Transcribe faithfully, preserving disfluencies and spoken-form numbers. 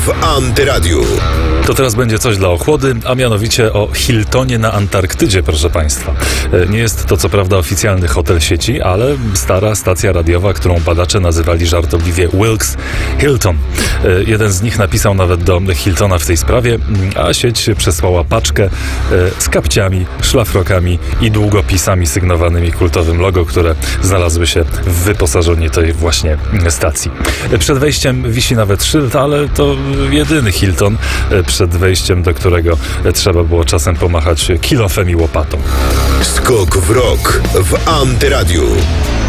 w Antyradiu. To teraz będzie coś dla ochłody, a mianowicie o Hiltonie na Antarktydzie, proszę Państwa. Nie jest to co prawda oficjalny hotel sieci, ale stara stacja radiowa, którą badacze nazywali żartobliwie Wilkes Hilton. Jeden z nich napisał nawet do Hiltona w tej sprawie, a sieć przesłała paczkę z kapciami, szlafrokami i długopisami sygnowanymi kultowym logo, które znalazły się w wyposażeniu tej właśnie stacji. Przed wejściem wisi nawet szyld, ale to jedyny Hilton, przed wejściem do którego trzeba było czasem pomachać kilofem i łopatą. Skok w rok w Antyradiu.